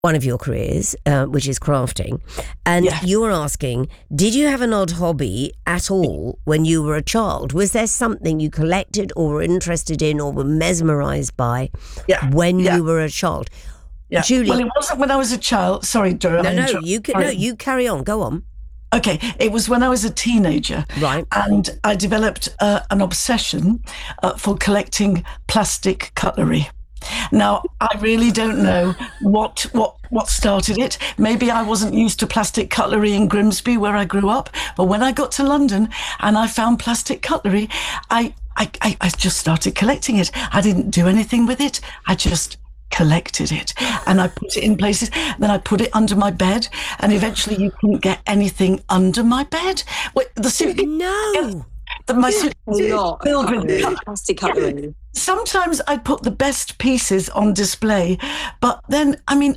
one of your careers, which is crafting, and you were asking, did you have an odd hobby at all when you were a child? Was there something you collected or were interested in or were mesmerised by when you were a child? Yeah. Julie. Well, it wasn't when I was a child. Sorry, Drew. You carry on. Go on. Okay, it was when I was a teenager, right? And I developed an obsession for collecting plastic cutlery. Now, I really don't know what started it. Maybe I wasn't used to plastic cutlery in Grimsby, where I grew up. But when I got to London and I found plastic cutlery, I just started collecting it. I didn't do anything with it. I just collected it, and I put it in places. Then I put it under my bed, and eventually you couldn't get anything under my bed. Wait, my suitcase filled with plastic cutlery. Sometimes I'd put the best pieces on display, but then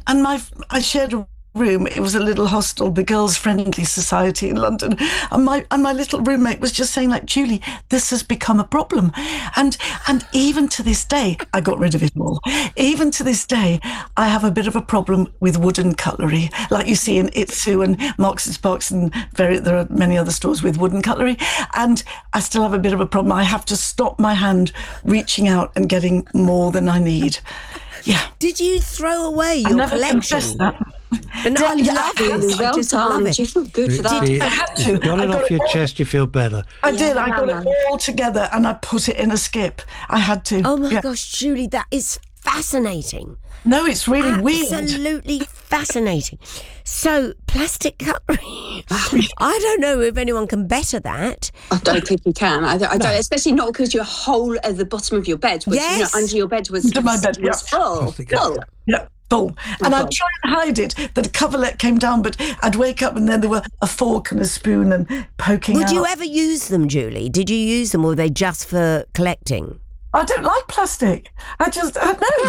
I shared a room. It was a little hostel, the Girls Friendly Society in London, and my little roommate was just saying, like, Julie, this has become a problem, and even to this day, I got rid of it all. Even to this day, I have a bit of a problem with wooden cutlery, like you see in Itsu and Marks and Sparks, and there are many other stores with wooden cutlery, and I still have a bit of a problem. I have to stop my hand reaching out and getting more than I need. Yeah. Did you throw away your collection? And I love it. Well done. You feel good for that. I had to. You got it off your chest, you feel better. I did. I got it all together and I put it in a skip. I had to. Oh my gosh, Julie, that is fascinating. No, it's really weird. Absolutely fascinating. So, plastic cutlery. I don't know if anyone can better that. I don't think you can. I don't, especially not because your whole at the bottom of your bed, which under your bed was full. Yeah. Full. And I'd try and hide it. The coverlet came down, but I'd wake up and then there were a fork and a spoon and poking out. Would you ever use them, Julie? Did you use them, or were they just for collecting? I don't like plastic. I know.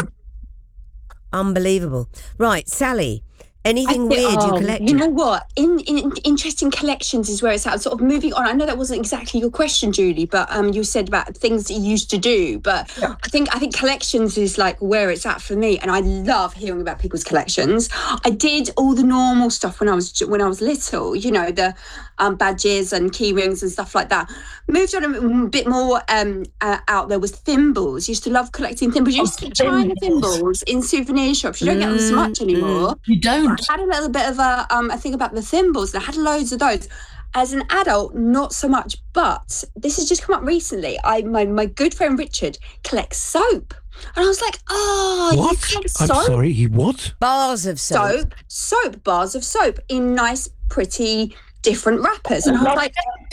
Unbelievable. Right, Sally, anything weird you collected? You know what? In interesting collections is where it's at. Sort of moving on. I know that wasn't exactly your question, Julie, but you said about things that you used to do. But I think collections is like where it's at for me, and I love hearing about people's collections. I did all the normal stuff when I was little. You know, the badges and key rings and stuff like that. Moved on a bit more out there was thimbles. Used to love collecting thimbles. Used to China thimbles in souvenir shops. You don't get them so much anymore. You don't. I had a little bit of a thing about the thimbles, and I had loads of those. As an adult, not so much, but this has just come up recently. My good friend Richard collects soap. And I was like, what? You collect soap? I'm sorry, he what? Bars of soap. Bars of soap in nice, pretty, different wrappers. And I was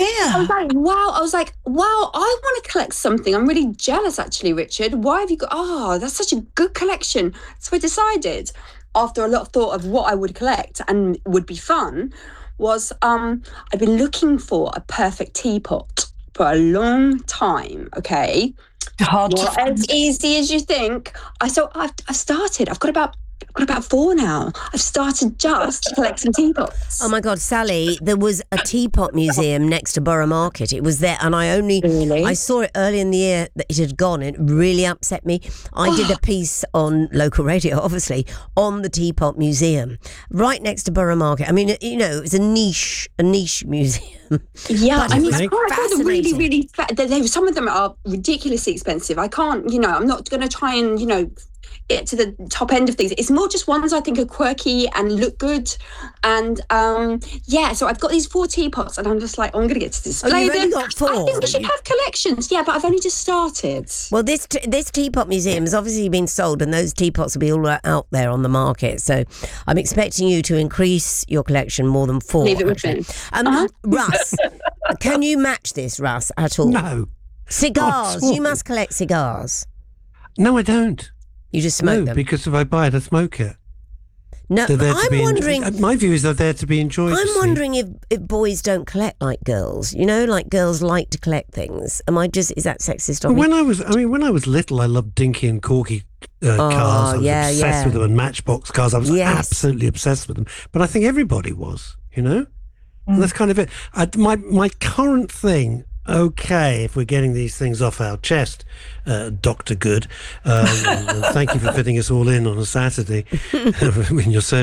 like, wow, I want to collect something. I'm really jealous, actually, Richard. Why have you got, that's such a good collection. So I decided, after a lot of thought of what I would collect and would be fun, was I've been looking for a perfect teapot for a long time, okay? Not as easy as you think. I've started. I've got about 4 now. I've started just collecting teapots. Oh my God, Sally, there was a teapot museum next to Borough Market. It was there, and I saw it early in the year that it had gone. It really upset me. I did a piece on local radio, obviously, on the teapot museum, right next to Borough Market. I mean, you know, it was a niche museum. Yeah, I mean, it's really, really. Some of them are ridiculously expensive. I can't, I'm not going to try and, get to the top end of things. It's more just ones I think are quirky and look good. And so I've got these 4 teapots, and I'm just like, I'm going to get to display you've them. only got 4. I think we should have collections. Yeah, but I've only just started. Well, this teapot museum has obviously been sold, and those teapots will be all out there on the market. So I'm expecting you to increase your collection more than 4. Leave it with me. Russ, can you match this, Russ, at all? No. Cigars. You must collect cigars. No, I don't. You just smoke them? Because if I buy it, I smoke it. No, I'm wondering... My view is they're there to be enjoyed. I'm wondering if boys don't collect like girls. Like girls like to collect things. Is that sexist on me? When I was little, I loved Dinky and Corky cars. I was obsessed with them, and Matchbox cars. I was absolutely obsessed with them. But I think everybody was, And that's kind of it. My current thing Okay, if we're getting these things off our chest, Dr. Good, thank you for fitting us all in on a Saturday when you're searching